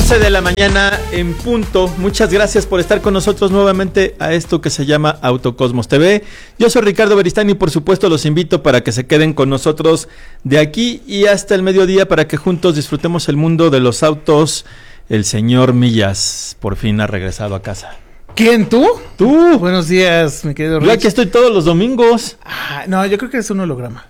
11 de la mañana en punto. Muchas gracias por estar con nosotros nuevamente a esto que se llama Autocosmos TV. Yo soy Ricardo Beristain y por supuesto los invito para que se queden con nosotros de aquí y hasta el mediodía para que juntos disfrutemos el mundo de los autos. El señor Millas por fin ha regresado a casa. ¿Quién, tú? Tú. Buenos días, mi querido Rich. Yo aquí estoy todos los domingos. No, yo creo que es un holograma.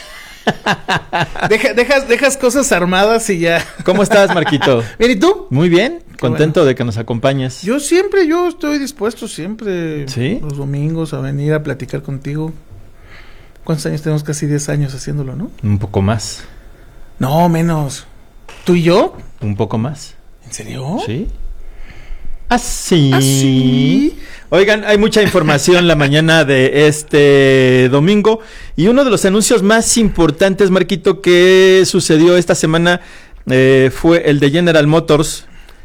Dejas cosas armadas y ya. ¿Cómo estás, Marquito? Bien, ¿y tú? Muy bien, contento de que nos acompañes. Yo estoy dispuesto siempre. ¿Sí? Los domingos a venir a platicar contigo. ¿Cuántos años tenemos? Casi 10 años haciéndolo, ¿no? Un poco más. No, menos. ¿Tú y yo? Un poco más. ¿En serio? Sí. Así. ¿Así? Oigan, hay mucha información la mañana de este domingo y uno de los anuncios más importantes, Marquito, que sucedió esta semana fue el de General Motors.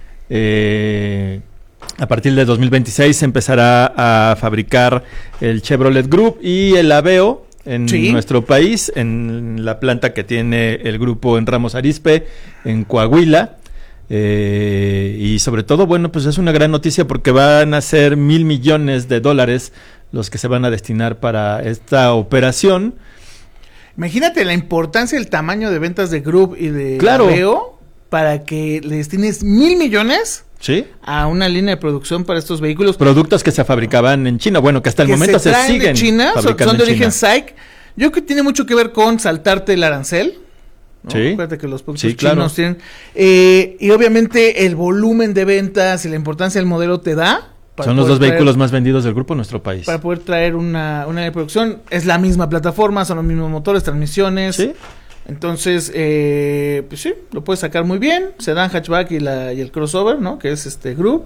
A partir de 2026 empezará a fabricar el Chevrolet Group y el Aveo en nuestro país, en la planta que tiene el grupo en Ramos Arizpe, en Coahuila. Y sobre todo, bueno, pues es una gran noticia porque van a ser $1,000 millones los que se van a destinar para esta operación. Imagínate la importancia del tamaño de ventas de Group y de Aveo para que le destines $1,000 millones a una línea de producción para estos vehículos. Productos que se fabricaban en China, bueno, que hasta el momento se siguen de China, son de origen China. SAIC. Yo creo que tiene mucho que ver con saltarte el arancel. ¿no? Sí. Acuérdate que los productos claro. chinos tienen. Y obviamente el volumen de ventas y la importancia del modelo te da. Son los dos vehículos más vendidos del grupo en nuestro país. Para poder traer una de producción. Es la misma plataforma, son los mismos motores, transmisiones. Sí. Entonces, pues sí, lo puedes sacar muy bien. Sedán, hatchback y el crossover, ¿no? Que es Group.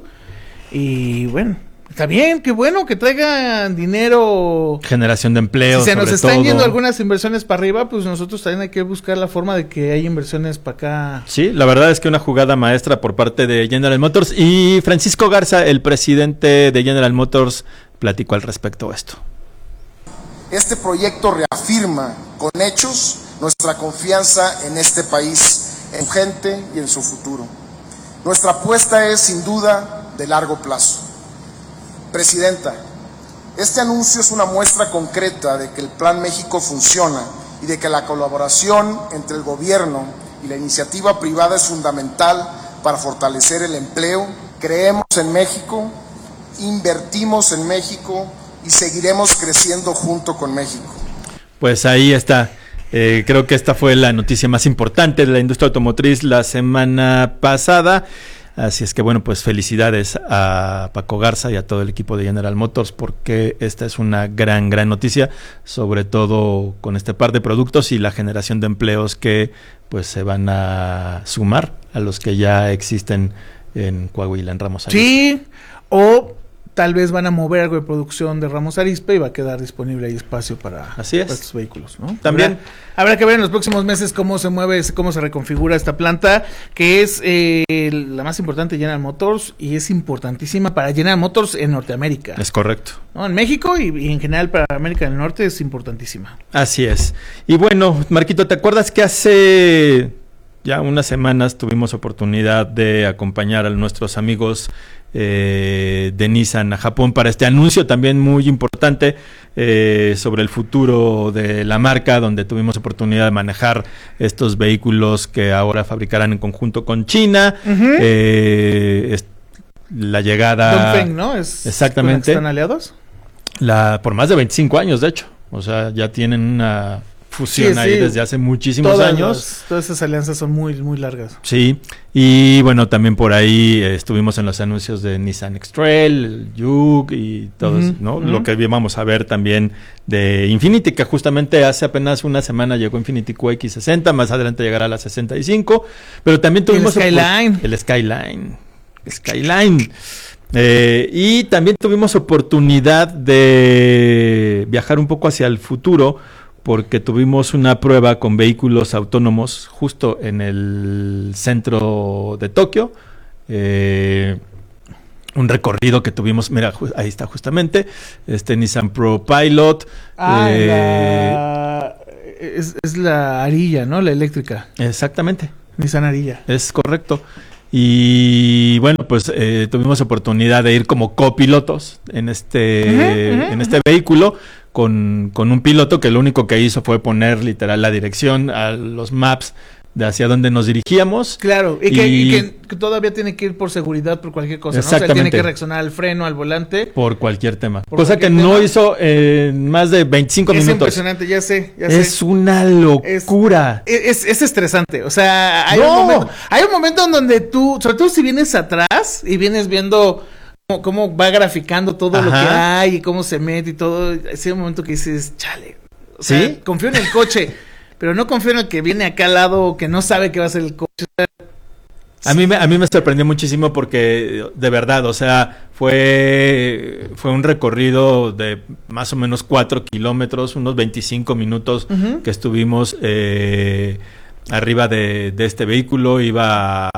Y bueno, está bien, qué bueno que traigan dinero. Generación de empleo. Si se nos están todo. yendo algunas inversiones para arriba, pues nosotros también hay que buscar la forma de que haya inversiones para acá. Sí, la verdad es que una jugada maestra por parte de General Motors. Y Francisco Garza, el presidente de General Motors, platicó al respecto de esto. Este proyecto reafirma con hechos nuestra confianza en este país, en su gente y en su futuro. Nuestra apuesta es sin duda de largo plazo. Presidenta, este anuncio es una muestra concreta de que el Plan México funciona y de que la colaboración entre el gobierno y la iniciativa privada es fundamental para fortalecer el empleo. Creemos en México, invertimos en México y seguiremos creciendo junto con México. Pues ahí está. Creo que esta fue la noticia más importante de la industria automotriz la semana pasada. Así es que bueno, pues felicidades a Paco Garza y a todo el equipo de General Motors porque esta es una gran noticia, sobre todo con este par de productos y la generación de empleos que pues se van a sumar a los que ya existen en Coahuila, en Ramos Arizpe. Sí, o tal vez van a mover algo de producción de Ramos Arizpe y va a quedar disponible ahí espacio para estos vehículos, ¿no? También habrá que ver en los próximos meses cómo se mueve, cómo se reconfigura esta planta, que es la más importante de General Motors y es importantísima para General Motors en Norteamérica. Es correcto. ¿No? En México y en general para América del Norte es importantísima. Así es. Y bueno, Marquito, ¿te acuerdas que hace ya unas semanas tuvimos oportunidad de acompañar a nuestros amigos de Nissan a Japón para este anuncio también muy importante sobre el futuro de la marca, donde tuvimos oportunidad de manejar estos vehículos que ahora fabricarán en conjunto con China? La llegada Dongfeng, ¿no? Exactamente. ¿Están aliados? Por más de 25 años, de hecho. O sea, ya tienen una fusión ahí desde hace muchísimos años. Todas esas alianzas son muy largas. Sí, y bueno, también por ahí estuvimos en los anuncios de Nissan X-Trail, el Juke y todo eso, ¿no? Lo que vamos a ver también de Infiniti, que justamente hace apenas una semana llegó Infiniti QX60, más adelante llegará la 65, pero también tuvimos el Skyline. Y también tuvimos oportunidad de viajar un poco hacia el futuro, porque tuvimos una prueba con vehículos autónomos justo en el centro de Tokio. Un recorrido que tuvimos, mira, ahí está justamente, Nissan Pro Pilot. Es la Ariya, ¿no? La eléctrica. Exactamente. Nissan Ariya. Es correcto. Y bueno, pues tuvimos oportunidad de ir como copilotos en este vehículo con un piloto que lo único que hizo fue poner literal la dirección a los maps de hacia dónde nos dirigíamos. Claro, y que todavía tiene que ir por seguridad, por cualquier cosa, ¿no? O sea, tiene que reaccionar al freno, al volante. Por cualquier tema. Cosa que no hizo en más de 25 minutos. Es impresionante, ya sé. Es una locura. Es estresante, o sea, hay un momento en donde tú, sobre todo si vienes atrás y vienes viendo cómo va graficando todo lo que hay y cómo se mete y todo, es un momento que dices, chale, o sea, confío en el coche. Pero no confío en el que viene acá al lado, que no sabe qué va a ser el coche. A mí me sorprendió muchísimo porque, de verdad, o sea, fue un recorrido de más o menos 4 kilómetros, unos 25 minutos que estuvimos arriba de este vehículo. Iba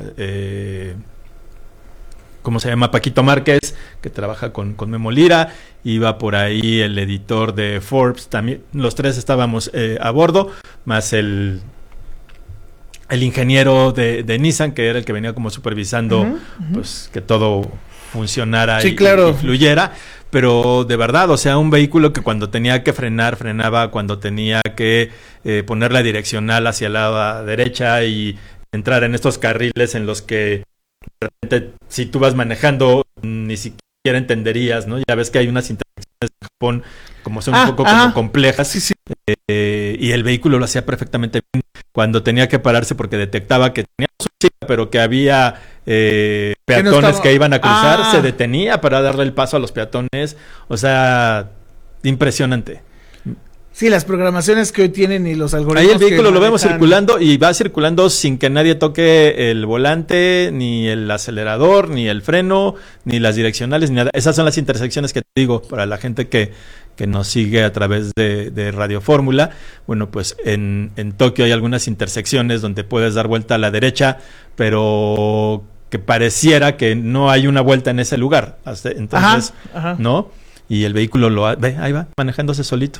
¿cómo se llama? Paquito Márquez, que trabaja con Memo Lira. Iba por ahí el editor de Forbes, también los tres estábamos a bordo, más el ingeniero de Nissan, que era el que venía como supervisando pues que todo funcionara y fluyera. Pero de verdad, o sea, un vehículo que cuando tenía que frenar, frenaba, cuando tenía que poner la direccional hacia la derecha y entrar en estos carriles en los que de repente, si tú vas manejando, ni siquiera entenderías, ¿no? Ya ves que hay unas intersecciones en Japón como son un poco como complejas. Sí. Y el vehículo lo hacía perfectamente bien. Cuando tenía que pararse porque detectaba que tenía su chica, pero que había peatones que iban a cruzar, se detenía para darle el paso a los peatones. O sea, impresionante. Sí, las programaciones que hoy tienen y los algoritmos. Ahí el vehículo lo vemos circulando y va circulando sin que nadie toque el volante, ni el acelerador, ni el freno, ni las direccionales, ni nada. Esas son las intersecciones que te digo para la gente que nos sigue a través de Radio Fórmula. Bueno, pues en Tokio hay algunas intersecciones donde puedes dar vuelta a la derecha, pero que pareciera que no hay una vuelta en ese lugar. Entonces, ¿no? Y el vehículo ve, ahí va, manejándose solito.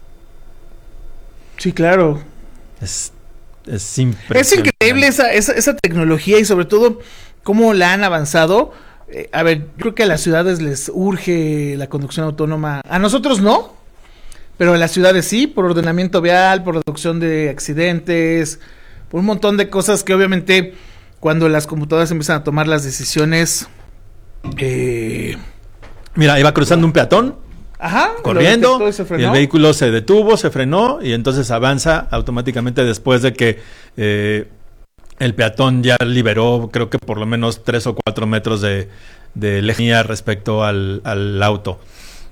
Sí, claro. Es impresionante. Es increíble esa tecnología y sobre todo cómo la han avanzado. A ver, yo creo que a las ciudades les urge la conducción autónoma. A nosotros no, pero a las ciudades sí, por ordenamiento vial, por reducción de accidentes, por un montón de cosas que obviamente cuando las computadoras empiezan a tomar las decisiones... Mira, iba cruzando un peatón. Corriendo, y el vehículo se detuvo, se frenó y entonces avanza automáticamente después de que el peatón ya liberó, creo que por lo menos 3 o 4 metros de lejanía respecto al auto.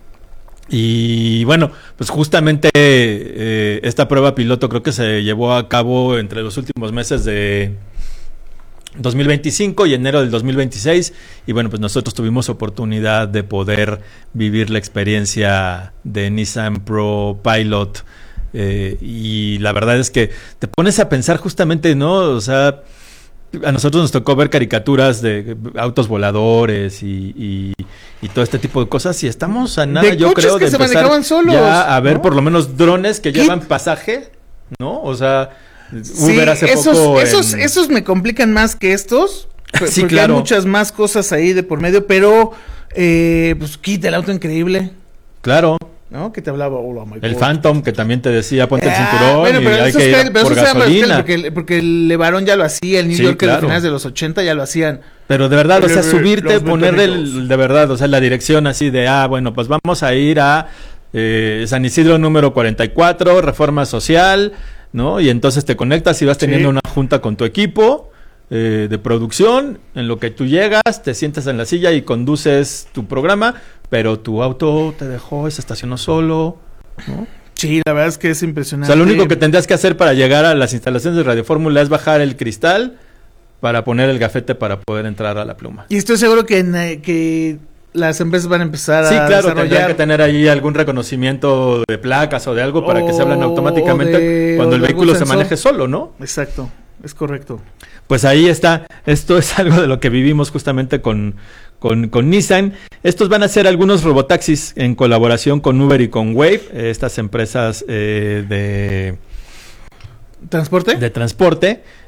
Y bueno, pues justamente esta prueba piloto creo que se llevó a cabo entre los últimos meses de 2025 y enero del 2026, y bueno, pues nosotros tuvimos oportunidad de poder vivir la experiencia de Nissan Pro Pilot, y la verdad es que te pones a pensar justamente, ¿no? O sea, a nosotros nos tocó ver caricaturas de autos voladores y todo este tipo de cosas, y estamos a nada, yo creo, de empezar ya a ver, ¿no? Por lo menos drones que llevan pasaje, ¿no? O sea, Uber hace poco esos me complican más que estos, sí, porque hay muchas más cosas ahí de por medio, pero pues quita el auto increíble. Claro. ¿No? Que te hablaba, el Phantom, que también te decía, ponte el cinturón, bueno, pero y hay que ir por gasolina. Porque el Levarón ya lo hacía, el New York de finales de los 80 ya lo hacían. Pero de verdad, o sea, subirte, ponerle de verdad, o sea, la dirección así de, bueno, pues vamos a ir a San Isidro número 44, Reforma Social, ¿no? Y entonces te conectas y vas teniendo una junta con tu equipo de producción, en lo que tú llegas, te sientas en la silla y conduces tu programa, pero tu auto te dejó, se estacionó solo, ¿no? Sí, la verdad es que es impresionante. O sea, lo único que tendrías que hacer para llegar a las instalaciones de Radio Fórmula es bajar el cristal para poner el gafete para poder entrar a la pluma. Y estoy seguro que las empresas van a empezar a desarrollar. Tendrán que tener ahí algún reconocimiento de placas o de algo para que se hablen automáticamente cuando el vehículo se maneje solo, ¿no? Exacto, es correcto. Pues ahí está, esto es algo de lo que vivimos justamente con Nissan. Estos van a ser algunos robotaxis en colaboración con Uber y con Wave, estas empresas de transporte.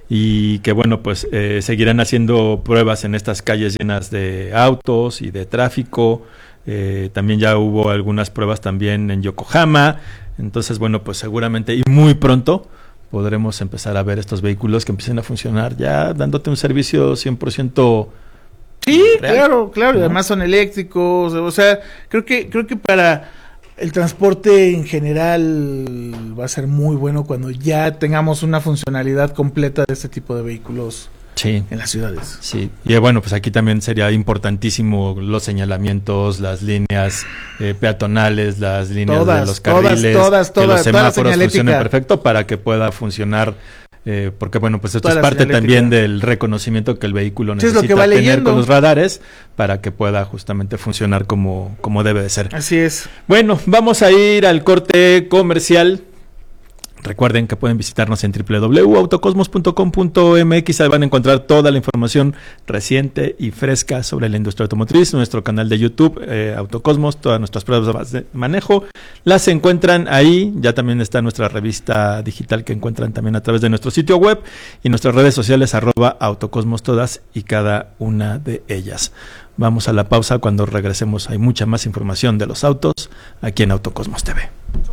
y que bueno, pues seguirán haciendo pruebas en estas calles llenas de autos y de tráfico. También ya hubo algunas pruebas también en Yokohama. Entonces, bueno, pues seguramente y muy pronto podremos empezar a ver estos vehículos que empiecen a funcionar ya dándote un servicio 100%. Sí, real, claro, ¿no? y además son eléctricos, o sea, creo que para el transporte en general va a ser muy bueno cuando ya tengamos una funcionalidad completa de este tipo de vehículos Sí. en las ciudades. Sí, y bueno, pues aquí también sería importantísimo los señalamientos, las líneas peatonales, las líneas de los carriles, que los semáforos funcionen perfecto para que pueda funcionar, porque bueno, pues esto es parte también del reconocimiento que el vehículo necesita tener con los radares para que pueda justamente funcionar como debe de ser. Así es. Bueno, vamos a ir al corte comercial. Recuerden que pueden visitarnos en www.autocosmos.com.mx. Ahí van a encontrar toda la información reciente y fresca sobre la industria automotriz. Nuestro canal de YouTube, Autocosmos, todas nuestras pruebas de manejo las encuentran ahí. Ya también está nuestra revista digital que encuentran también a través de nuestro sitio web y nuestras redes sociales @autocosmos todas y cada una de ellas. Vamos a la pausa. Cuando regresemos hay mucha más información de los autos aquí en Autocosmos TV.